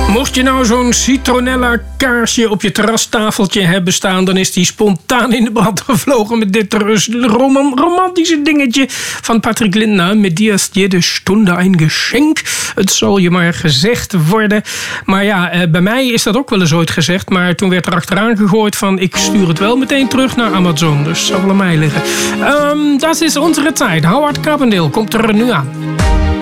Mocht je nou zo'n citronella kaarsje op je terrastafeltje hebben staan, dan is die spontaan in de brand gevlogen met dit romantische dingetje van Patrick Lindner. Met die is jede stunde een geschenk. Het zal je maar gezegd worden. Maar ja, bij mij is dat ook wel eens ooit gezegd. Maar toen werd er achteraan gegooid van ik stuur het wel meteen terug naar Amazon. Dus het zal wel aan mij liggen. Dat is onze tijd. Howard Carpendale komt er nu aan.